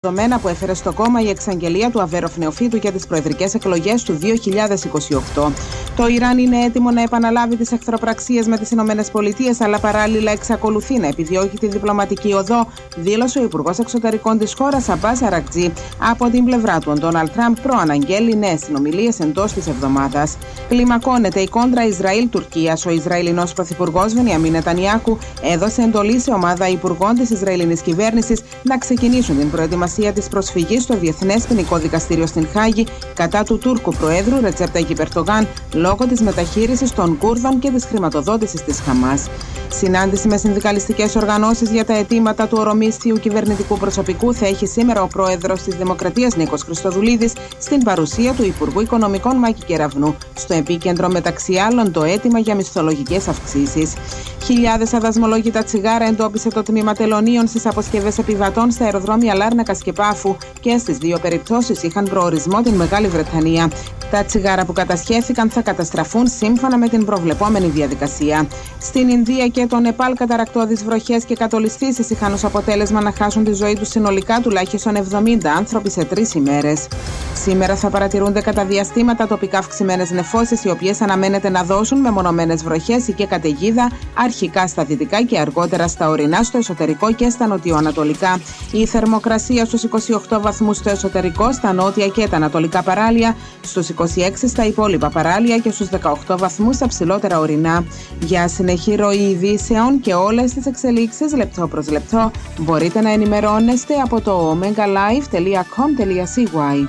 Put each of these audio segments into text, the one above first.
Δεδομένα που έφερε στο κόμμα η εξαγγελία του Αβέροφ Νεοφύτου για τις προεδρικές εκλογές του 2028. Το Ιράν είναι έτοιμο να επαναλάβει τις εχθροπραξίες με τις ΗΠΑ, αλλά παράλληλα εξακολουθεί να επιδιώκει τη διπλωματική οδό, δήλωσε ο Υπουργός Εξωτερικών της χώρας Αμπάς Αρακτζή. Από την πλευρά του, ο Ντόναλντ Τραμπ προαναγγέλει νέες συνομιλίες εντός της εβδομάδας. Κλιμακώνεται η κόντρα Ισραήλ-Τουρκίας. Ο Ισραηλινός Πρωθυπουργός Μπενιαμίν Νετανιάχου έδωσε εντολή σε ομάδα υπουργών της Ισραηλινής κυβέρνησης να ξεκινήσουν την προετοιμασία της προσφυγής στο Διεθνές Ποινικό Δικαστήριο στην Χάγη κατά του Τούρκου Προέδρου Ρετζέπ Ταγιπ Ερντογάν λόγω της μεταχείρισης των Κούρδων και της χρηματοδότησης της Χαμάς. Συνάντηση με συνδικαλιστικές οργανώσεις για τα αιτήματα του ορομίσθιου κυβερνητικού προσωπικού θα έχει σήμερα ο πρόεδρος της Δημοκρατίας Νίκος Χριστοδουλίδης στην παρουσία του Υπουργού Οικονομικών Μάκη Κεραυνού. Στο επίκεντρο, μεταξύ άλλων, το αίτημα για μισθολογικές αυξήσεις. Χιλιάδες αδασμολόγητα τσιγάρα εντόπισε το τμήμα τελωνίων στις αποσκευές επιβατών στα αεροδρόμια Λάρνακας και Πάφου και στις δύο περιπτώσεις είχαν προορισμό την Μεγάλη Βρετανία. Τα τσιγάρα που κατασχέθηκαν θα καταστραφούν σύμφωνα με την προβλεπόμενη διαδικασία. Στην Ινδία και το Νεπάλ, καταρρακτώδεις βροχές και κατολισθήσεις είχαν ως αποτέλεσμα να χάσουν τη ζωή τους συνολικά τουλάχιστον 70 άνθρωποι σε 3 ημέρες. Σήμερα θα παρατηρούνται κατά διαστήματα τοπικά αυξημένες νεφώσεις, οι οποίες αναμένεται να δώσουν μεμονωμένες βροχές ή και καταιγίδα, αρχικά στα δυτικά και αργότερα στα ορεινά, στο εσωτερικό και στα νοτιοανατολικά. Η θερμοκρασία στους 28 βαθμούς στο εσωτερικό, στα νότια και τα ανατολικά παράλια, στους 26 στα υπόλοιπα παράλια και στους 18 βαθμούς στα ψηλότερα ορεινά. Για συνεχή ροή ειδήσεων και όλες τις εξελίξεις λεπτό προς λεπτό μπορείτε να ενημερώνεστε από το omegalive.com.cy.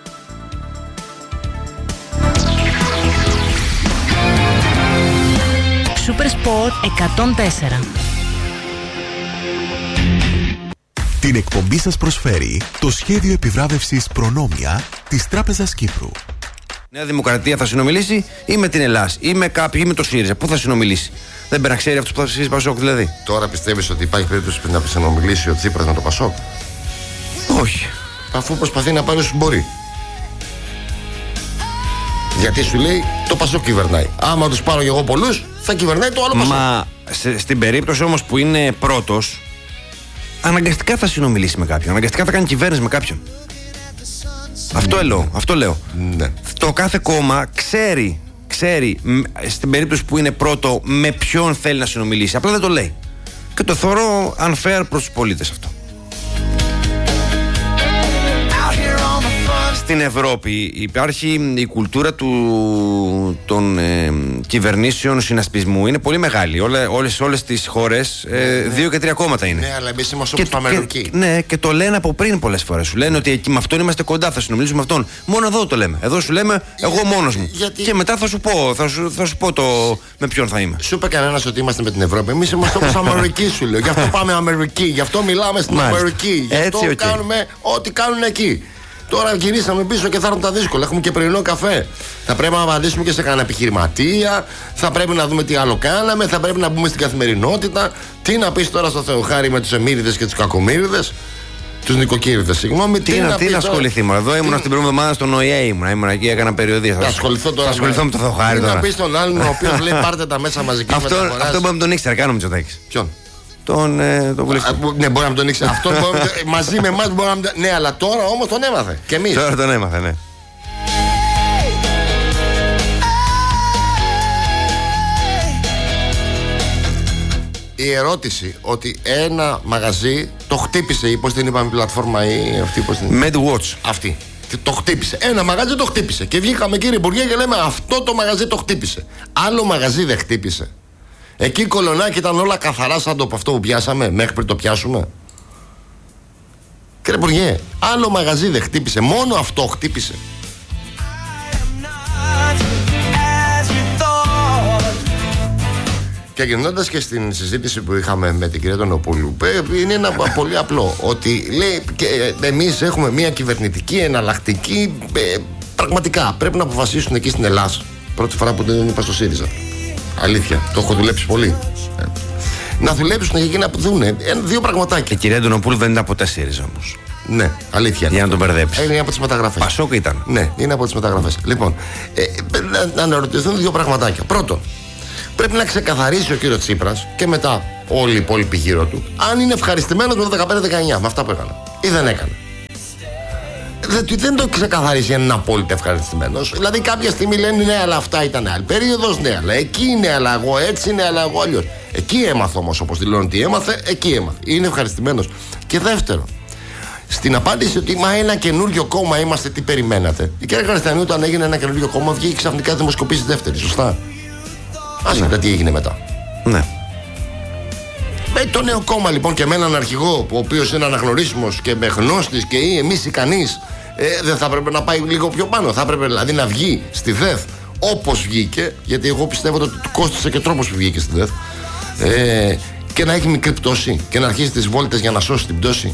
Supersport 104. Την εκπομπή σας προσφέρει το σχέδιο επιβράβευσης Προνόμια της Τράπεζας Κύπρου. Νέα Δημοκρατία θα συνομιλήσει ή με την Ελλάδα ή με κάποιοι ή με το ΣΥΡΙΖΑ? Πού θα συνομιλήσει? Δεν πρέπει να ξέρει αυτό που θα ψηφίσει Πασόκ δηλαδή. Τώρα πιστεύεις ότι υπάρχει περίπτωση να συνομιλήσει ο Τσίπρας με το Πασόκ? Όχι. Αφού προσπαθεί να πάρει όσο μπορεί. Γιατί σου λέει το Πασόκ κυβερνάει. Άμα τους πάρω και εγώ πολλούς, θα κυβερνάει το άλλο Πασόκ. Μα στην περίπτωση όμως που είναι πρώτος, αναγκαστικά θα συνομιλήσει με κάποιον. Αναγκαστικά θα κάνει κυβέρνηση με κάποιον. Αυτό λέω. Ναι. Το κάθε κόμμα ξέρει στην περίπτωση που είναι πρώτο με ποιον θέλει να συνομιλήσει. Απλά δεν το λέει. Και το θεωρώ unfair προς τους πολίτες αυτό. Στην Ευρώπη υπάρχει η κουλτούρα των κυβερνήσεων συνασπισμού. Είναι πολύ μεγάλη. Όλες τις χώρες 2 και 3 κόμματα είναι. Ναι, αλλά εμείς είμαστε όπως το Αμερική. Ναι, και το λένε από πριν πολλές φορές. Σου λένε ότι με αυτόν είμαστε κοντά, θα συνομιλήσουμε με αυτόν. Μόνο εδώ το λέμε. Εδώ σου λέμε εγώ μόνος μου. Και μετά θα σου πω με ποιον θα είμαι. Σου είπε κανένας ότι είμαστε με την Ευρώπη? Εμείς είμαστε όπως Αμερική, σου λέω. Γι' αυτό πάμε Αμερική. Γι' αυτό μιλάμε στην Αμερική. Γι' αυτό κάνουμε ό,τι κάνουν εκεί. Τώρα γυρίσαμε πίσω και θα έρθουν τα δύσκολα. Έχουμε και πρωινό καφέ. Θα πρέπει να απαντήσουμε και σε κανένα επιχειρηματία. Θα πρέπει να δούμε τι άλλο κάναμε. Θα πρέπει να μπούμε στην καθημερινότητα. Τι να πεις τώρα στο Θεοχάρη με τους Εμμύριδες και τους Κακομύριδες? Τους Νοικοκύριδες, συγγνώμη. Τι να ασχοληθεί μόνο? Εδώ ήμουν την πρώτη εβδομάδα στον ΟΗΕ. Ήμουν εκεί, έκανα περιοδία. Θα ασχοληθώ τώρα. Θα ασχοληθώ με το Θεοχάρη τώρα. Τι να πεις στον άλλον ο οποίος λέει πάρτε τα μέσα μαζικής μεταφοράς? Αυτό μπορεί να τον ήξερε, κάνω Μητσοτάκης. Ποιον? Τον βουλευτή. Ναι, μπορεί να τον ήξερε. Αυτό μαζί με εμάς μπορεί να. Ναι, αλλά τώρα όμως τον έμαθε. Και εμείς. Τώρα τον έμαθε, ναι. Η ερώτηση ότι ένα μαγαζί το χτύπησε, ή πώς την είπαμε η πλατφόρμα, ή αυτή πώς την είπαμε? MedWatch. Αυτή. Το χτύπησε. Ένα μαγαζί το χτύπησε. Και βγήκαμε, κύριε Υπουργέ, και λέμε αυτό το μαγαζί το χτύπησε. Άλλο μαγαζί δεν χτύπησε? Εκεί Κολονάκι ήταν όλα καθαρά σαν το αυτό που πιάσαμε μέχρι πριν το πιάσουμε? Κύριε Υπουργέ, άλλο μαγαζί δεν χτύπησε? Μόνο αυτό χτύπησε? Και γυρνώντας και στην συζήτηση που είχαμε με την κυρία Τονοπούλου, είναι ένα πολύ απλό. Ότι λέει εμείς έχουμε μια κυβερνητική εναλλακτική. Πραγματικά πρέπει να αποφασίσουν εκεί στην Ελλάδα. Πρώτη φορά που δεν είπα στο ΣΥΡΙΖΑ. Αλήθεια, το έχω δουλέψει πολύ. Να δουλέψουν εκεί να δούνε 2 πραγματάκια. Η κυρία Ντονοπούλου δεν είναι από τα ΣΥΡΙΖΑ όμως. Ναι, αλήθεια. Για να τον μπερδέψει. Είναι από τις μεταγραφές. Πασόκ ήταν. Ναι, είναι από τις μεταγραφές. Λοιπόν, να αναρωτηθούν 2 πραγματάκια. Πρώτον, πρέπει να ξεκαθαρίσει ο κύριος Τσίπρας και μετά όλοι οι υπόλοιποι γύρω του αν είναι ευχαριστημένος με το 15-19, με αυτά που έκανε ή δεν έκανε. δεν το ξεκαθαρίσει αν είναι απόλυτα ευχαριστημένος. Δηλαδή, κάποια στιγμή λένε ναι, αλλά αυτά ήταν άλλη περίοδος, ναι, αλλά εκεί είναι, αλλά εγώ έτσι είναι, αλλά εγώ αλλιώς. Εκεί έμαθε όμως, όπως δηλώνει ότι έμαθε, εκεί έμαθε. Είναι ευχαριστημένος. Και δεύτερο, στην απάντηση ότι μα ένα καινούριο κόμμα είμαστε, τι περιμένατε. Η κυρία Καριστιανού, όταν έγινε ένα καινούριο κόμμα, βγήκε ξαφνικά δημοσκοπήσεις δεύτερη. Σωστά. Άσχετα τι έγινε μετά. Ναι. Με το νέο κόμμα λοιπόν και με έναν αρχηγό, ο οποίος είναι αναγνωρίσιμος και με γνώστης και ή εμείς ικανείς, δεν θα έπρεπε να πάει λίγο πιο πάνω. Θα έπρεπε δηλαδή να βγει στη ΔΕΘ όπως βγήκε, γιατί εγώ πιστεύω ότι του κόστησε και τρόπος που βγήκε στη ΔΕΘ, και να έχει μικρή πτώση και να αρχίσει τις βόλτες για να σώσει την πτώση.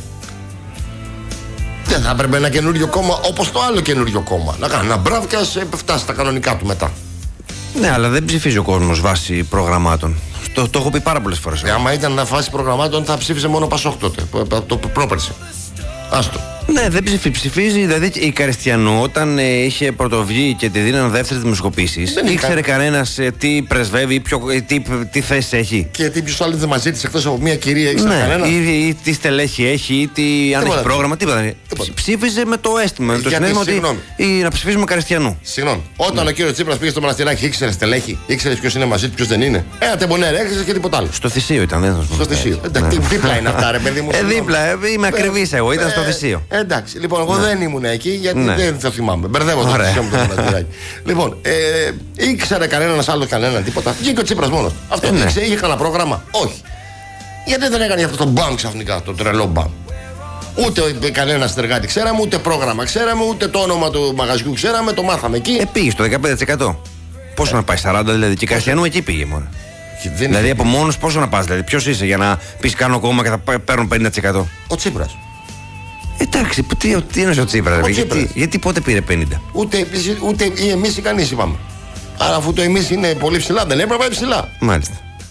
Δεν θα έπρεπε ένα καινούριο κόμμα όπως το άλλο καινούριο κόμμα να κάνει ένα μπράβο και να φτάσει στα κανονικά του μετά. Ναι, αλλά δεν ψηφίζει ο κόσμος βάσει προγραμμάτων. Το έχω πει πάρα πολλές φορές. Άμα ήταν να φάσει προγραμμάτων, θα ψήφιζε μόνο Πασόκ τότε. Το πρόπερση. Άστο. Ναι, δεν ψηφίζει. Δηλαδή η Καριστιανού, όταν είχε πρωτοβγεί και τη δίνανε δεύτερες δημοσκοπήσεις, δεν ήξερε κανένας τι πρεσβεύει, τι θέση έχει. Και τι ποιος άλλος δεν μας ζήτησε εκτός από μια κυρία, ήξερε κανένα. Ή τι στελέχη έχει, ή αν έχει πρόγραμμα, τίποτα. Ψήφιζε με το αίσθημα, με το συνέστημα ότι να ψηφίζουμε Καριστιανού. Συγγνώμη. Όταν ο κύριος Τσίπρας πήγε στο Μοναστηράκι, ήξερε στελέχη, ήξερε ποιος είναι μαζί του, ποιος δεν είναι. Ένα τεμπονέρ έξερε και τίποτα άλλο. Στο Θησίο ήταν, δεν ήταν. Στο Θησίο. Δίπλα είναι αυτά, ρε παιδί μου. Δίπλα, είμαι ακριβής εγώ, ήταν στο Θησίο. Εντάξει, λοιπόν, εγώ δεν ήμουν εκεί γιατί δεν θα θυμάμαι. Μπερδεύω το Θησίο με το Μοναστηράκι. Λοιπόν, ήξερε κανένας άλλος κανέναν τίποτα. Βγήκε ο Τσίπρας μόνος. Αυτό είχε κανένα πρόγραμμα. Όχι. Γιατί δεν έκανε αυτό το μπαμ ξαφνικά, το τρελό μπαμ. Ούτε κανένα συνεργάτη ξέραμε, ούτε πρόγραμμα ξέραμε, ούτε το όνομα του μαγαζιού ξέραμε, το μάθαμε εκεί. Πήγε στο 15%. Πόσο να πάει, 40 δηλαδή, και η Καριστιανού εκεί πήγε μόνο. Δηλαδή από μόνος πόσο να πας, δηλαδή, ποιος είσαι για να πεις κάνω κόμμα και θα παίρνω 50%. Ο Τσίπρας. Εντάξει, τι είναι ο Τσίπρας, γιατί πότε πήρε 50%. Ούτε εμείς ικανείς είπαμε. Άρα αφού το εμείς είναι πολύ ψηλά, δεν έπρεπε ψηλά. Μάλιστα.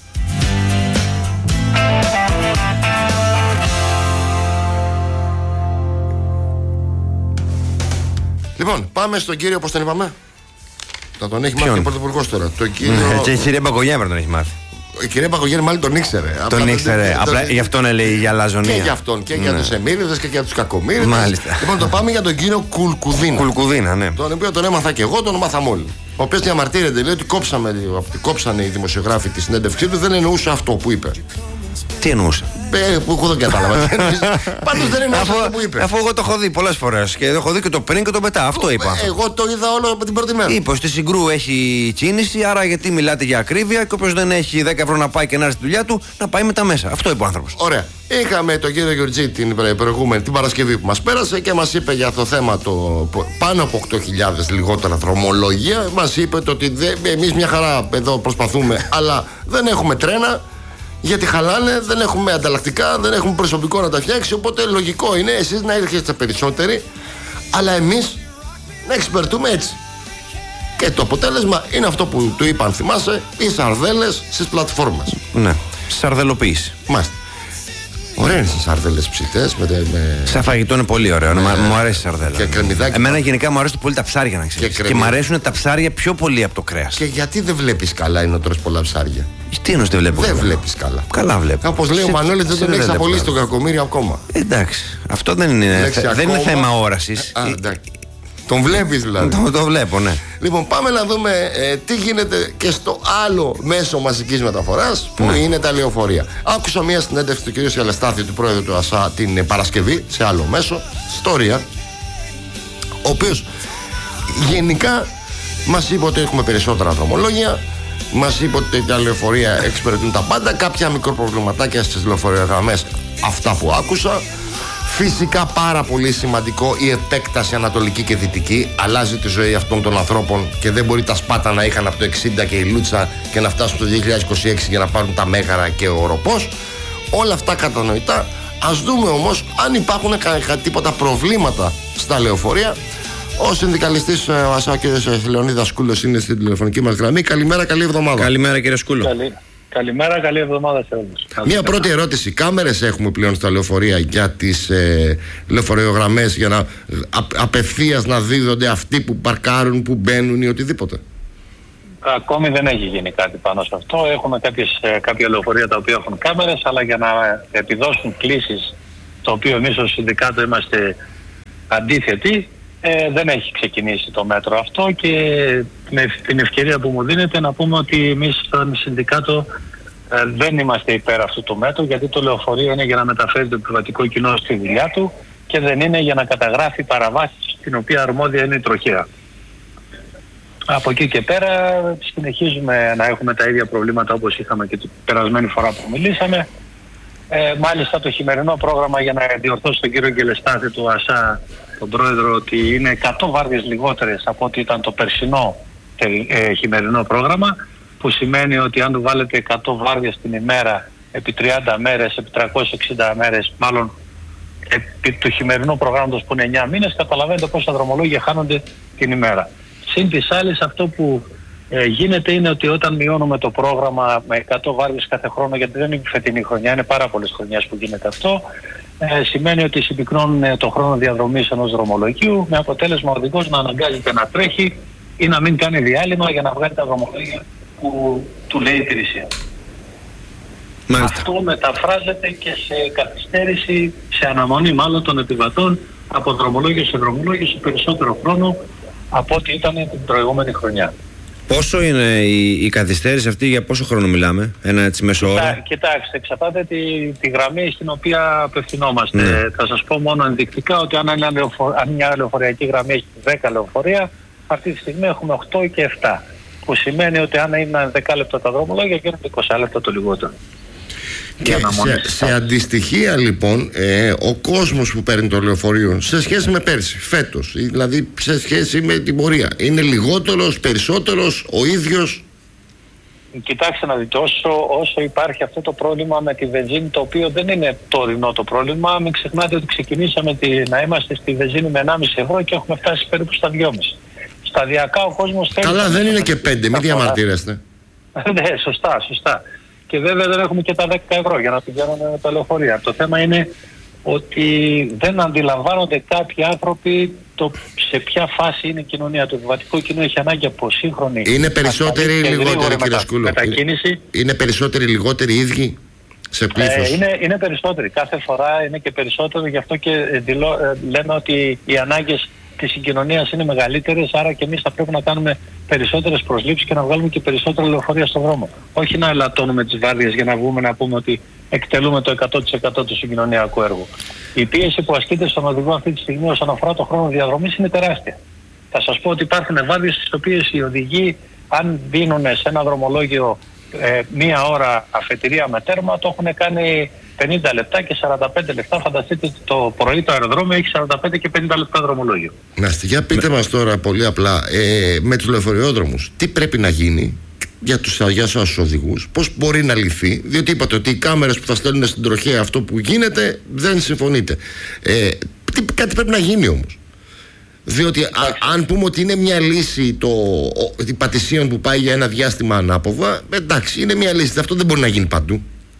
Λοιπόν, πάμε στον κύριο, πώς τον είπαμε. Θα τον έχει μάθει ο πρωθυπουργός τώρα. Το κύριο... Και η κυρία Μπακογιάννη τον έχει μάθει. Η κυρία Μπακογιάννη μάλλον τον ήξερε. Τον ήξερε. Απλά γι' αυτόν έλεγε για λαζονία. Και για αυτόν και για τους Εμμύριδες και για τους Κακομύριδες. Μάλιστα. Λοιπόν, το πάμε για τον κύριο Κουλκουδίνα. Κουλκουδίνα, ναι. Τον οποίο τον έμαθα και εγώ, τον μάθαμε όλοι. Ο οποίος διαμαρτύρεται, λέει ότι κόψανε οι δημοσιογράφοι τη συνέντευξή του, δεν εννοούσε αυτό που είπε. Τι εννοούσε. Που εγώ δεν κατάλαβα. Πάντως δεν εννοούσε αυτό που είπε. Αφού εγώ το έχω δει πολλές φορές και έχω δει και το πριν και το μετά. Αυτό είπα. Εγώ το είδα όλο από την πρώτη μέρα. Είπε ότι στη Συγκρού έχει κίνηση, άρα γιατί μιλάτε για ακρίβεια και όποιος δεν έχει 10 ευρώ να πάει και να έρθει στη δουλειά του, να πάει μετά μέσα. Αυτό είπε ο άνθρωπος. Ωραία. Είχαμε τον κύριο Γεωργή την προηγούμενη, την Παρασκευή που μας πέρασε και μας είπε για το θέμα το πάνω από 8.000 λιγότερα δρομολόγια. Μας είπε ότι εμείς μια χαρά εδώ προσπαθούμε, αλλά δεν έχουμε τρένα. Γιατί χαλάνε, δεν έχουμε ανταλλακτικά, δεν έχουμε προσωπικό να τα φτιάξει. Οπότε λογικό είναι εσείς να έρχεστε περισσότεροι, αλλά εμείς να εξυπηρετούμε έτσι. Και το αποτέλεσμα είναι αυτό που του είπαν, θυμάσαι, οι σαρδέλες στις πλατφόρμες. Ναι, σαρδελοποίηση. Μάλιστα. Ωραία είναι οι σαρδέλες ψητές. Σαν φαγητό είναι πολύ ωραίο. Μου αρέσει η σαρδέλα. Και κρεμμυδάκι. Εμένα γενικά μου αρέσουν πολύ τα ψάρια, να ξέρεις. Και μου αρέσουν τα ψάρια πιο πολύ από το κρέας. Και γιατί δεν βλέπεις καλά ενώ τρως πολλά ψάρια. Τι εννοείς δεν βλέπω. Δεν βλέπεις καλά. Καλά βλέπω. Όπως λέει ο Μανώλης, δεν τον έχεις απολύσει τον Κακομοίρη ακόμα. Εντάξει. Αυτό δεν είναι θέμα όρασης. Τον βλέπεις δηλαδή. Το βλέπω, ναι. Λοιπόν, πάμε να δούμε τι γίνεται και στο άλλο μέσο μαζικής μεταφοράς που είναι τα λεωφορεία. Άκουσα μια συνέντευξη του κ. Σιαλεστάθη, του πρόεδρου του ΑΣΑ, την Παρασκευή σε άλλο μέσο, Storia, ο οποίος γενικά μας είπε ότι έχουμε περισσότερα δρομολόγια, μας είπε ότι τα λεωφορεία εξυπηρετούν τα πάντα, κάποια μικροπροβληματάκια στις λεωφορειογραμμές, αυτά που άκουσα. Φυσικά πάρα πολύ σημαντικό η επέκταση ανατολική και δυτική. Αλλάζει τη ζωή αυτών των ανθρώπων και δεν μπορεί τα Σπάτα να είχαν από το 60 και η Λούτσα και να φτάσουν το 2026 για να πάρουν τα Μέγαρα και ο Οροπός. Όλα αυτά κατανοητά. Ας δούμε όμως αν υπάρχουν τίποτα προβλήματα στα λεωφορεία. Ο συνδικαλιστής ο ΑΣΑ, κ. Λεωνίδας Σκούλος, είναι στην τηλεφωνική μας γραμμή. Καλημέρα, καλή εβδομάδα. Καλημέρα, κύριε Σκούλο. Καλημέρα, καλή εβδομάδα σε όλους. Μια πρώτη ερώτηση. Κάμερες έχουμε πλέον στα λεωφορεία για τις λεωφορειογραμμές για να απευθείας να δίδονται αυτοί που παρκάρουν, που μπαίνουν ή οτιδήποτε? Ακόμη δεν έχει γίνει κάτι πάνω σε αυτό. Έχουμε κάποια λεωφορεία τα οποία έχουν κάμερες, αλλά για να επιδώσουν κλήσεις, το οποίο εμείς ως συνδικάτο είμαστε αντίθετοι, Δεν έχει ξεκινήσει το μέτρο αυτό και με την ευκαιρία που μου δίνεται να πούμε ότι εμείς σαν συνδικάτο δεν είμαστε υπέρ αυτού του μέτρου, γιατί το λεωφορείο είναι για να μεταφέρει το επιβατικό κοινό στη δουλειά του και δεν είναι για να καταγράφει παραβάσεις την οποία αρμόδια είναι η τροχέα. Από εκεί και πέρα συνεχίζουμε να έχουμε τα ίδια προβλήματα όπως είχαμε και την περασμένη φορά που μιλήσαμε. Μάλιστα το χειμερινό πρόγραμμα, για να διορθώσω τον κύριο Γκελεστάθη του ΑΣΑ, τον πρόεδρο, ότι είναι 100 βάρδιες λιγότερες από ό,τι ήταν το περσινό χειμερινό πρόγραμμα, που σημαίνει ότι αν του βάλετε 100 βάρδιες την ημέρα επί 30 μέρες, επί 360 μέρες, μάλλον επί του χειμερινού προγράμματος που είναι 9 μήνες, καταλαβαίνετε πόσα δρομολόγια χάνονται την ημέρα. Συν της άλλης, αυτό που γίνεται είναι ότι όταν μειώνουμε το πρόγραμμα με 100 βάρδιες κάθε χρόνο, γιατί δεν είναι φετινή χρονιά, είναι πάρα πολλές χρονιές που γίνεται αυτό, σημαίνει ότι συμπυκνώνουν το χρόνο διαδρομής ενός δρομολογίου, με αποτέλεσμα ο οδηγός να αναγκάζεται να τρέχει ή να μην κάνει διάλειμμα για να βγάλει τα δρομολόγια που του λέει η υπηρεσία. Μάλιστα. Αυτό μεταφράζεται και σε καθυστέρηση, σε αναμονή μάλλον των επιβατών από δρομολόγιο σε δρομολόγιο σε περισσότερο χρόνο από ό,τι ήταν την προηγούμενη χρονιά. Πόσο είναι η καθυστέρηση αυτή, για πόσο χρόνο μιλάμε, ένα έτσι μέσο όρο? Κοιτάξτε, εξαρτάται τη γραμμή στην οποία απευθυνόμαστε. Θα σας πω μόνο ενδεικτικά ότι αν μια λεωφορειακή γραμμή έχει 10 λεωφορεία, αυτή τη στιγμή έχουμε 8 και 7. Που σημαίνει ότι αν είναι 10 λεπτά τα δρομολόγια γίνονται 20 λεπτά το λιγότερο. Και σε αντιστοιχεία λοιπόν, ο κόσμος που παίρνει το λεωφορείο σε σχέση με πέρσι, φέτος, δηλαδή σε σχέση με την πορεία, είναι λιγότερος, περισσότερος, ο ίδιος? Κοιτάξτε να δείτε, όσο υπάρχει αυτό το πρόβλημα με τη βενζίνη, το οποίο δεν είναι τωρινό το πρόβλημα, μην ξεχνάτε ότι ξεκινήσαμε να είμαστε στη βενζίνη με 1,5 ευρώ και έχουμε φτάσει περίπου στα 2,5. Σταδιακά ο κόσμος θέλει... Καλά, δεν είναι και 5, μην διαμαρτύρεστε. Ναι, σωστά. Και βέβαια δεν έχουμε και τα 10 ευρώ για να πηγαίνουν με τα λεωφορεία. Το θέμα είναι ότι δεν αντιλαμβάνονται κάποιοι άνθρωποι σε ποια φάση είναι η κοινωνία. Το επιβατικό κοινό έχει ανάγκη από σύγχρονη... Είναι περισσότεροι ή λιγότεροι, κύριε Σκούλο? Είναι περισσότεροι ή λιγότεροι ίδιοι σε πλήθος? Είναι περισσότεροι. Κάθε φορά είναι και περισσότερο. Γι' αυτό και λέμε ότι οι ανάγκες της συγκοινωνίας είναι μεγαλύτερες, άρα και εμείς θα πρέπει να κάνουμε περισσότερες προσλήψεις και να βγάλουμε και περισσότερα λεωφορεία στον δρόμο. Όχι να ελαττώνουμε τις βάρδιες για να βγούμε να πούμε ότι εκτελούμε το 100% του συγκοινωνιακού έργου. Η πίεση που ασκείται στον οδηγό αυτή τη στιγμή όσον αφορά το χρόνο διαδρομής είναι τεράστια. Θα σας πω ότι υπάρχουν βάρδιες στις οποίες οι οδηγοί, αν δίνουν σε ένα δρομολόγιο μία ώρα αφετηρία με τέρμα, το έχουν κάνει 50 λεπτά και 45 λεπτά. Φανταστείτε ότι το πρωί το αεροδρόμιο έχει 45 και 50 λεπτά δρομολόγιο. Για πείτε μας τώρα πολύ απλά, με τους λεωφορειόδρομους, τι πρέπει να γίνει για εσάς τους οδηγούς, πώς μπορεί να λυθεί? Διότι είπατε ότι οι κάμερες που θα στέλνουν στην τροχέα, αυτό που γίνεται δεν συμφωνείτε. Κάτι πρέπει να γίνει όμως. Διότι αν πούμε ότι είναι μια λύση η πατησίων που πάει για ένα διάστημα ανάποδα, εντάξει, είναι μια λύση. Αυτό δεν μπορεί να γίνει παντού.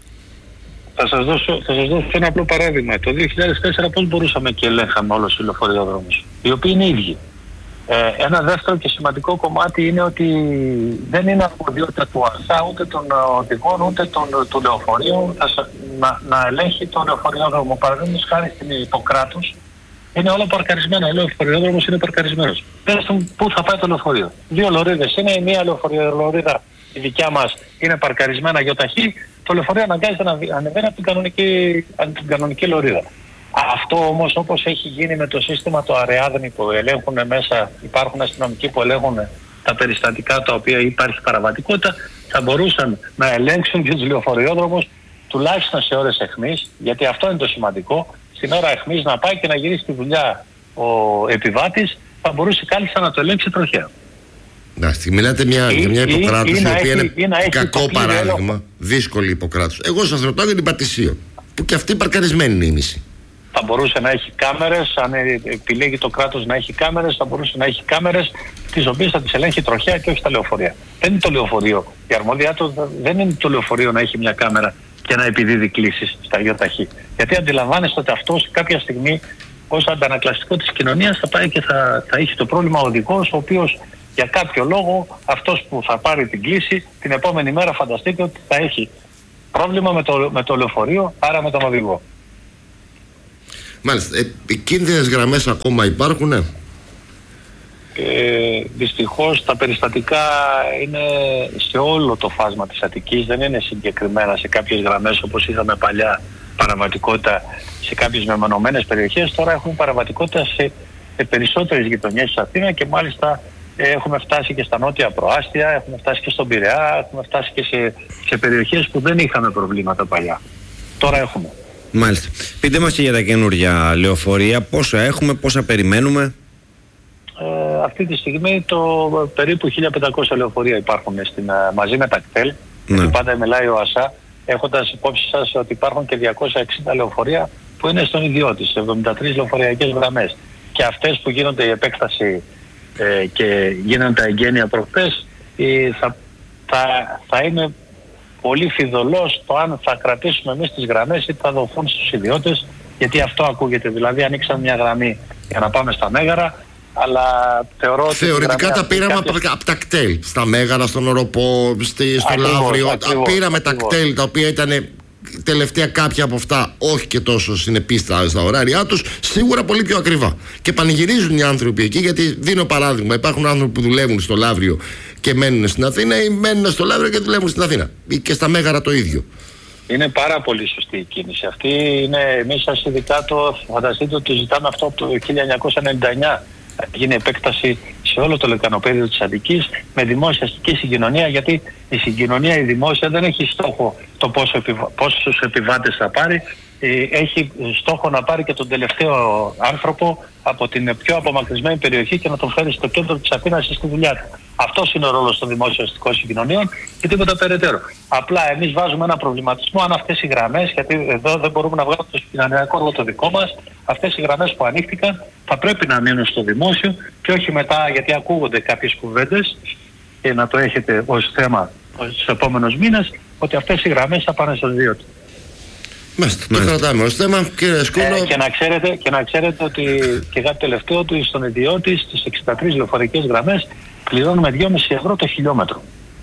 Θα σας δώσω ένα απλό παράδειγμα. Το 2004 πώς μπορούσαμε και ελέγχαμε όλους τους λεωφορειόδρομους, οι οποίοι είναι ίδιοι. Ένα δεύτερο και σημαντικό κομμάτι είναι ότι δεν είναι αρμοδιότητα του ΑΣΑ, ούτε των οδηγών, ούτε του λεωφορείου να ελέγχει τον λεωφορειόδρομο. Παραδείγματος χάρη στην Ιπποκράτους, είναι όλο παρκαρισμένο. Ο λεωφορειόδρομος είναι παρκαρισμένος. Πες του πού θα πάει το λεωφορείο. 2 λωρίδες είναι, η μία λεωφορειολωρίδα η δικιά μας είναι παρκαρισμένα γιοταχή, το λεωφορείο αναγκάζεται να ανεβαίνει από την κανονική λωρίδα. Αυτό όμως, όπως έχει γίνει με το σύστημα το Αρεάδνη που ελέγχουν μέσα, υπάρχουν αστυνομικοί που ελέγχουν τα περιστατικά τα οποία υπάρχει παραβατικότητα, θα μπορούσαν να ελέγξουν και τους λεωφορειόδρομους τουλάχιστον σε ώρες εχμής, γιατί αυτό είναι το σημαντικό. Στην ώρα εχμής να πάει και να γυρίσει στη δουλειά ο επιβάτης, θα μπορούσε κάλλιστα να το ελέγξει τροχέα. Μιλάτε για μια Ιπποκράτους η οποία είναι κακό παράδειγμα, δύσκολη Ιπποκράτους. Εγώ σας ρωτάω για την Πατησίων, που και αυτή παρκαρισμένη είναι η μισή. Θα μπορούσε να έχει κάμερες, αν επιλέγει το κράτος να έχει κάμερες, θα μπορούσε να έχει κάμερες τις οποίες θα τις ελέγχει τροχέα και όχι τα λεωφορεία. Δεν είναι το λεωφορείο. Η αρμόδια του δεν είναι το λεωφορείο να έχει μια κάμερα και να επιδίδει κλήσεις στα γιοταχή. Γιατί αντιλαμβάνεστε ότι αυτό κάποια στιγμή ως αντανακλαστικό της κοινωνίας θα πάει και θα έχει το πρόβλημα ο οδηγός, ο οποίος για κάποιο λόγο αυτός που θα πάρει την κλήση την επόμενη μέρα φανταστείτε ότι θα έχει πρόβλημα με το λεωφορείο, άρα με τον οδηγό. Μάλιστα. Κίνδυνες γραμμές ακόμα υπάρχουν? Δυστυχώς τα περιστατικά είναι σε όλο το φάσμα της Αττικής, δεν είναι συγκεκριμένα σε κάποιες γραμμές όπως είχαμε παλιά παραβατικότητα σε κάποιες μεμονωμένες περιοχές. Τώρα έχουμε παραβατικότητα σε περισσότερες γειτονιές της Αθήνα και μάλιστα έχουμε φτάσει και στα νότια προάστια, έχουμε φτάσει και στον Πειραιά, έχουμε φτάσει και σε περιοχές που δεν είχαμε προβλήματα παλιά. Τώρα έχουμε. Μάλιστα. Πείτε μας και για τα καινούργια λεωφορεία, πόσα έχουμε, πόσα περιμένουμε? Αυτή τη στιγμή περίπου 1500 λεωφορεία υπάρχουν μαζί με τα κτέλ. Ναι. Πάντα μιλάει ο ΑΣΑ, έχοντας υπόψη σας ότι υπάρχουν και 260 λεωφορεία που είναι στον ιδιώτη, σε 73 λεωφορειακές γραμμές. Και αυτές που γίνονται η επέκταση και γίνονται τα εγγένεια προχθές, θα είναι πολύ φιδωλός το αν θα κρατήσουμε εμείς τις γραμμές ή θα δοθούν στους ιδιώτες, γιατί αυτό ακούγεται. Δηλαδή ανοίξαμε μια γραμμή για να πάμε στα Μέγαρα, αλλά θεωρώ ότι θεωρητικά τα πήραμε από τα κτέλ. Στα Μέγαρα, στον Οροπό, στο Λαύριο. Πήραμε τα κτέλ τα οποία ήταν τελευταία κάποια από αυτά όχι και τόσο συνεπείς στα ωράρια τους, σίγουρα πολύ πιο ακριβά. Και πανηγυρίζουν οι άνθρωποι εκεί, γιατί δίνω παράδειγμα. Υπάρχουν άνθρωποι που δουλεύουν στο Λαύριο και μένουν στην Αθήνα, ή μένουν στο Λαύριο και δουλεύουν στην Αθήνα. Ή και στα Μέγαρα το ίδιο. Είναι πάρα πολύ σωστή η κίνηση αυτή. Εμείς σαν συνδικάτο, φανταστείτε ότι ζητάμε αυτό από το 1999. Γίνει επέκταση σε όλο το λεκανοπέδιο της Αττικής με δημόσια αστική συγκοινωνία, γιατί η συγκοινωνία η δημόσια δεν έχει στόχο το πόσους επιβάτες θα πάρει, έχει στόχο να πάρει και τον τελευταίο άνθρωπο από την πιο απομακρυσμένη περιοχή και να τον φέρει στο κέντρο της Αθήνας στη δουλειά του. Αυτός είναι ο ρόλος των δημόσιων αστικών συγκοινωνίων και τίποτα περαιτέρω. Απλά εμείς βάζουμε ένα προβληματισμό αν αυτές οι γραμμές, γιατί εδώ δεν μπορούμε να βγάλουμε το συγκοινωνιακό ρόλο το δικό μας, αυτές οι γραμμές που ανοίχτηκαν θα πρέπει να μείνουν στο δημόσιο και όχι μετά, γιατί ακούγονται κάποιες κουβέντες και να το έχετε ως θέμα στους επόμενους μήνες, ότι αυτές οι γραμμές θα πάνε στον ιδιώτη. Μάλιστα, το κρατάμε ως θέμα, κύριε Σκούλο. Και να ξέρετε ότι και κάτι τελευταίο, ότι στον ιδιώτη στις 63 λεωφορικές γραμμές πληρώνουμε 2,5 ευρώ το χιλιόμετρο.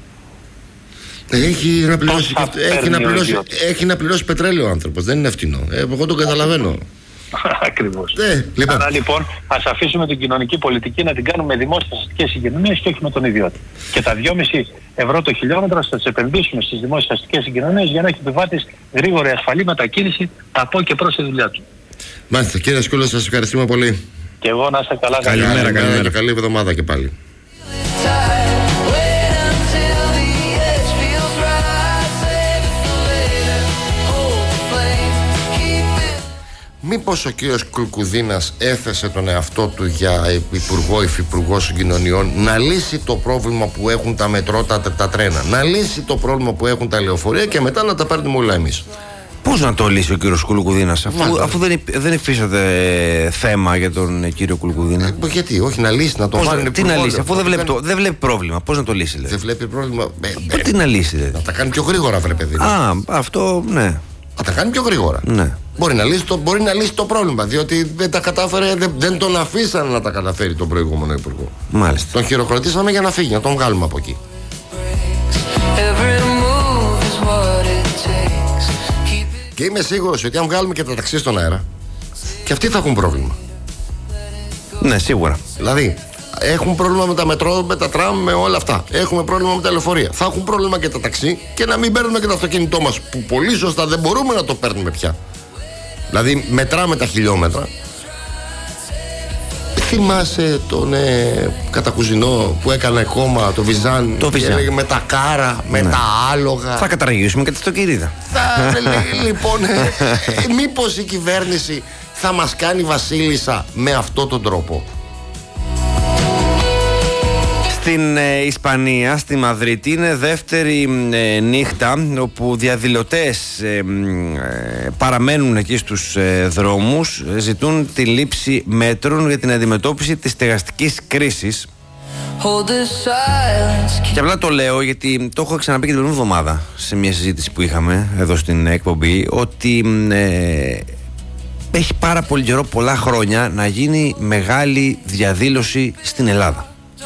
Έχει να πληρώσει πετρέλαιο ο άνθρωπος, δεν είναι φτηνό. Εγώ το καταλαβαίνω. Ακριβώς. Άρα λοιπόν ας αφήσουμε την κοινωνική πολιτική να την κάνουμε με δημόσιες αστικές συγκοινωνίες και όχι με τον ιδιώτη. Και τα 2,5 ευρώ το χιλιόμετρο θα τις επενδύσουμε στις δημόσιες αστικές συγκοινωνίες για να έχει επιβάτης γρήγορη ασφαλή μετακίνηση από και προς τη δουλειά του. Μάλιστα, κύριε Σκούλο, σας ευχαριστούμε πολύ. Και εγώ να είστε καλά. Καλημέρα. Καλή εβδομάδα και πάλι. Μήπως ο κύριος Κουλκουδίνας έθεσε τον εαυτό του για υφυπουργό συγκοινωνιών να λύσει το πρόβλημα που έχουν τα μετρό, τα τρένα, να λύσει το πρόβλημα που έχουν τα λεωφορεία και μετά να τα παίρνουμε όλα εμείς? Πώς να το λύσει ο κύριος Κουλκουδίνας, αφού δεν υφίσταται θέμα για τον κύριο Κουλκουδίνα? Γιατί, όχι να λύσει, να το βάλει. Τι να λύσει, αφού δεν βλέπει πρόβλημα, πώς να το λύσει? Δεν βλέπει πρόβλημα. Τι να λύσει? Να τα κάνει πιο γρήγορα, βρε παιδί. Αυτό ναι. Να τα κάνει πιο γρήγορα. Ναι. Μπορεί να λύσει το πρόβλημα, διότι δεν τα κατάφερε, δεν τον αφήσανε να τα καταφέρει τον προηγούμενο υπουργό. Μάλιστα. Τον χειροκροτήσαμε για να φύγει, να τον βγάλουμε από εκεί. Και είμαι σίγουρος ότι αν βγάλουμε και τα ταξί στον αέρα, και αυτοί θα έχουν πρόβλημα. Ναι, σίγουρα. Δηλαδή, έχουν πρόβλημα με τα μετρό, με τα τραμ, με όλα αυτά. Έχουμε πρόβλημα με τα λεωφορεία. Θα έχουν πρόβλημα και τα ταξί και να μην παίρνουμε και το αυτοκίνητό μας, που πολύ σωστά δεν μπορούμε να το παίρνουμε πια. Δηλαδή, μετράμε τα χιλιόμετρα. Θυμάσαι τον κατακουζινό που έκανε κόμμα, το Βυζάν, και έλεγε με τα κάρα, με τα άλογα. Θα καταργήσουμε και τα αυτοκίνητα. Λοιπόν, μήπως η κυβέρνηση θα μας κάνει βασίλισσα με αυτόν τον τρόπο? Στην Ισπανία, στη Μαδρίτη, είναι δεύτερη νύχτα όπου διαδηλωτές παραμένουν εκεί στους δρόμους, ζητούν τη λήψη μέτρων για την αντιμετώπιση της στεγαστικής κρίσης. Και απλά το λέω γιατί το έχω ξαναπεί και την προηγούμενη εβδομάδα σε μια συζήτηση που είχαμε εδώ στην εκπομπή, ότι έχει πάρα πολύ καιρό, πολλά χρόνια, να γίνει μεγάλη διαδήλωση στην Ελλάδα.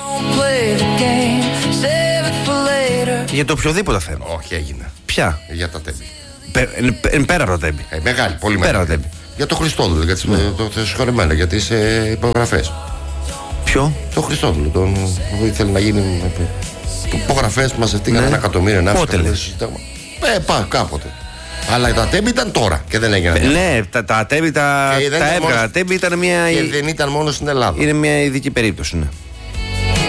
Για το οποιοδήποτε θέμα. Όχι, έγινε. Ποια? Για τα τέμπη. Πέρα από τα τέμπη. Μεγάλη, πολύ μεγάλη. Πέρα από τα τέμπη. Για το Χριστόδουλο, για το συγχωρεμένο, για τις υπογραφές. Ποιο? Το Χριστόδουλο. Που ήθελε να γίνει. Υπογραφές που μαζευτήκαν 1 εκατομμύριο. Πότε κάποτε. Αλλά τα τέμπη ήταν τώρα και δεν έγιναν. Ναι, τα τέμπη τα έβγαλα. Τα τέμπη ήταν μια. Και δεν ήταν μόνο στην Ελλάδα. Είναι μια ειδική περίπτωση, ναι.